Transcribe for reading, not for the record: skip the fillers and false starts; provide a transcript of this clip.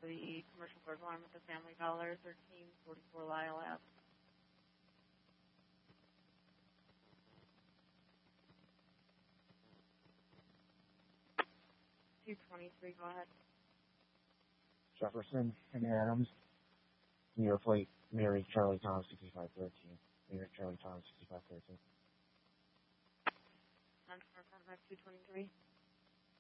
the commercial burglar alarm at the Family Dollar, 1344 Lyle Ave. 223, go ahead. Jefferson and Adams, New York plate, Mary Charlie Tom 6513. New York Charlie Tom 6513. Contact 223.